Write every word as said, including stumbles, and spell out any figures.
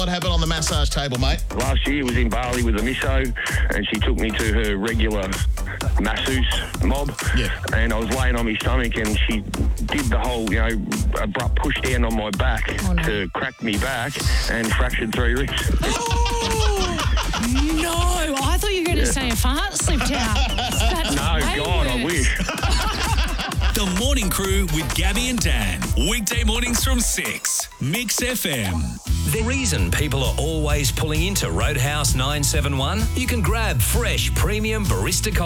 What happened on the massage table, mate? Last year was in Bali with a misso, and she took me to her regular masseuse mob. Yeah. And I was laying on my stomach, and she did the whole, you know, abrupt push down on my back Oh, no. to crack me back and fractured three ribs. No, I thought you were going to say a fart slipped out. That's No, way God, I worse. wish. The Morning Crew with Gabby and Dan. Weekday mornings from six. Mix F M. The reason people are always pulling into Roadhouse nine seven one, you can grab fresh premium barista coffee